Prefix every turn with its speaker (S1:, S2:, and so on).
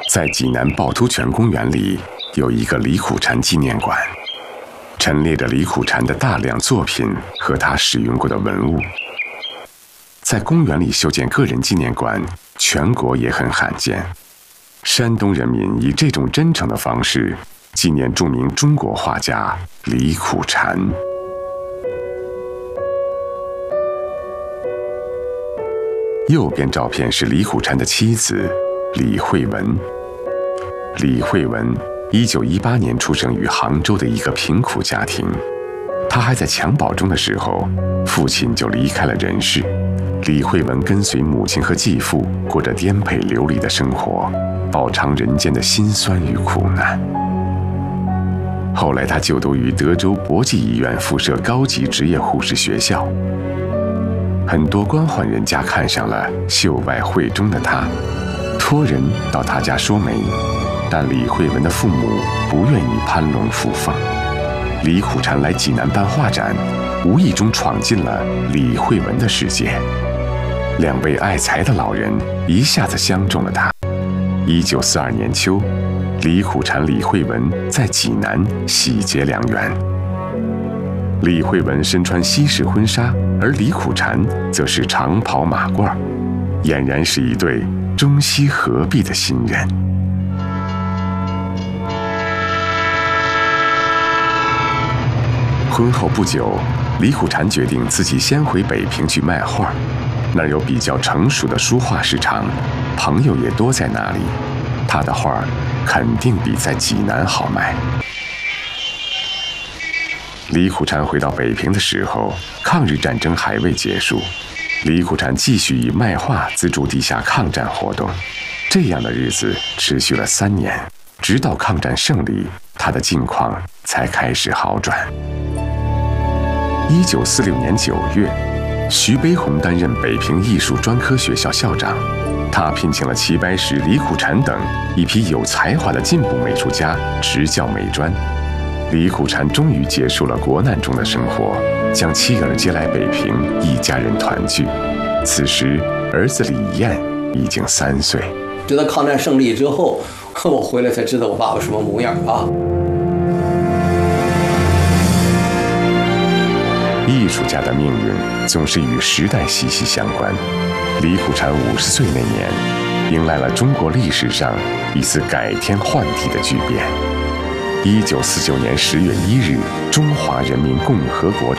S1: 在济南趵突泉公园里有一个李苦禅纪念馆，陈列着李苦禅的大量作品和他使用过的文物。在公园里修建个人纪念馆，全国也很罕见。山东人民以这种真诚的方式纪念著名中国画家李苦禅。右边照片是李苦禅的妻子李惠文。李惠文1918年出生于杭州的一个贫苦家庭，他还在襁褓中的时候，父亲就离开了人世。李惠文跟随母亲和继父过着颠沛流离的生活，饱尝人间的辛酸与苦难。后来他就读于德州博济医院附设高级职业护士学校，很多官宦人家看上了秀外慧中的他，托人到他家说媒，但李惠文的父母不愿意攀龙附凤。李苦禅来济南办画展，无意中闯进了李惠文的世界。两位爱才的老人一下子相中了他。1942年秋，李苦禅、李惠文在济南喜结良缘。李惠文身穿西式婚纱，而李苦禅则是长袍马褂，俨然是一对中西合璧的新人。婚后不久，李苦禅决定自己先回北平去卖画，那儿有比较成熟的书画市场，朋友也多在那里，他的画肯定比在济南好卖。李苦禅回到北平的时候，抗日战争还未结束，李苦禅继续以卖画资助地下抗战活动。这样的日子持续了3年，直到抗战胜利，他的境况才开始好转。1946年9月，徐悲鸿担任北平艺术专科学校校长，他聘请了齐白石、李苦禅等一批有才华的进步美术家执教美专。李苦禅终于结束了国难中的生活，将妻儿接来北平，一家人团聚。此时，儿子李彦已经3岁。
S2: 直到抗战胜利之后，我回来才知道我爸爸什么模样啊！
S1: 艺术家的命运总是与时代息息相关。李苦禅50岁那年，迎来了中国历史上一次改天换地的巨变。1949年10月1日，中华人民共和国